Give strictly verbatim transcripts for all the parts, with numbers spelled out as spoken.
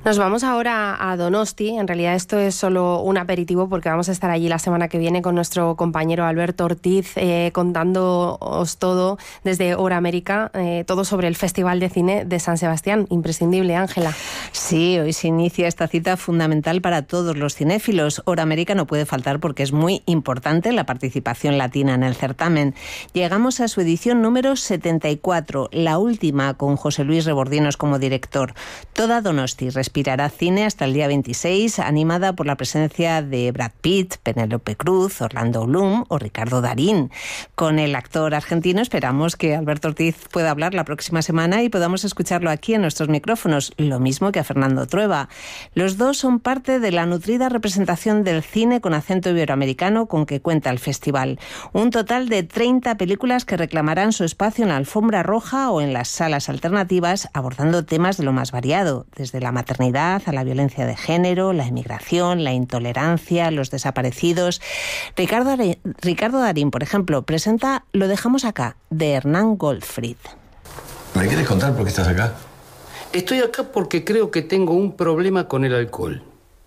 Nos vamos ahora a Donosti. En realidad esto es solo un aperitivo porque vamos a estar allí la semana que viene con nuestro compañero Alberto Ortiz eh, contándoos todo desde Hora América, eh, todo sobre el Festival de Cine de San Sebastián. Imprescindible, Ángela. Sí, hoy se inicia esta cita fundamental para todos los cinéfilos. Hora América no puede faltar porque es muy importante la participación latina en el certamen. Llegamos a su edición número setenta y cuatro, la última con José Luis Rebordinos como director. Toda Donosti respirará cine hasta el día veintiséis, animada por la presencia de Brad Pitt, Penélope Cruz, Orlando Bloom o Ricardo Darín. Con el actor argentino esperamos que Alberto Ortiz pueda hablar la próxima semana y podamos escucharlo aquí en nuestros micrófonos, lo mismo que a Fernando Trueba. Los dos son parte de la nutrida representación del cine con acento iberoamericano con que cuenta el festival. Un total de treinta películas que reclamarán su espacio en la alfombra roja o en las salas alternativas, abordando temas de lo más variado, desde la maternidad a la violencia de género, la emigración, la intolerancia, los desaparecidos. Ricardo Darín, Ricardo Darín, por ejemplo, presenta Lo dejamos acá, de Hernán Goldfried. ¿Me quieres contar por qué estás acá? Estoy acá porque creo que tengo un problema con el alcohol.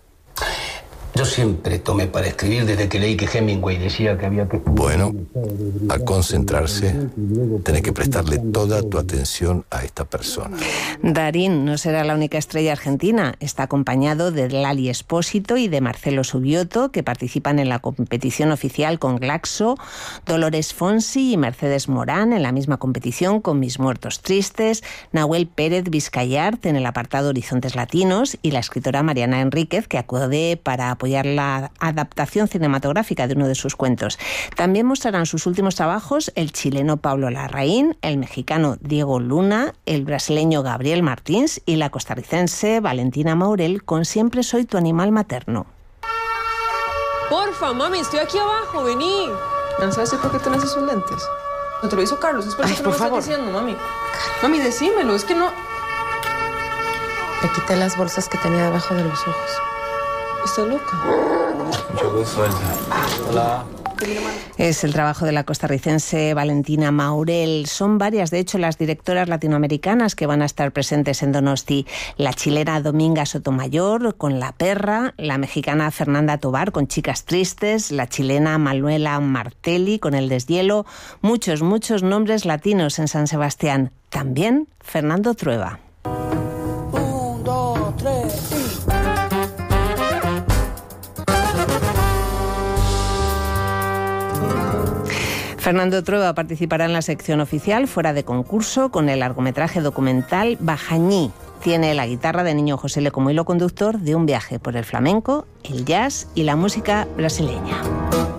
Yo siempre tomé para escribir desde que leí que Hemingway decía que había que... Bueno, al concentrarse, tenés que prestarle toda tu atención a esta persona. Darín no será la única estrella argentina. Está acompañado de Lali Espósito y de Marcelo Subioto, que participan en la competición oficial con Glaxo, Dolores Fonsi y Mercedes Morán en la misma competición con Mis Muertos Tristes, Nahuel Pérez Vizcayart en el apartado Horizontes Latinos y la escritora Mariana Enríquez, que acude para apoyar la adaptación cinematográfica de uno de sus cuentos. También mostrarán sus últimos trabajos el chileno Pablo Larraín, el mexicano Diego Luna, el brasileño Gabriel Martins y la costarricense Valentina Maurel con Siempre soy tu animal materno. Porfa, mami, estoy aquí abajo, vení. ¿No sabes por qué tenés esos lentes? No te lo hizo Carlos, es por eso que no me estás diciendo, mami. Mami, decímelo, es que no... Me quité las bolsas que tenía debajo de los ojos. ¿Está loca? Mucho gusto, Elsa. Hola. Es el trabajo de la costarricense Valentina Maurel. Son varias, de hecho, las directoras latinoamericanas que van a estar presentes en Donosti. La chilena Dominga Sotomayor con La Perra, la mexicana Fernanda Tovar con Chicas Tristes, la chilena Manuela Martelli con El Deshielo. Muchos, muchos nombres latinos en San Sebastián. También Fernando Trueba. Un, dos, tres, y... Fernando Trueba participará en la sección oficial fuera de concurso con el largometraje documental Bajañí. Tiene la guitarra de Niño José como hilo conductor de un viaje por el flamenco, el jazz y la música brasileña.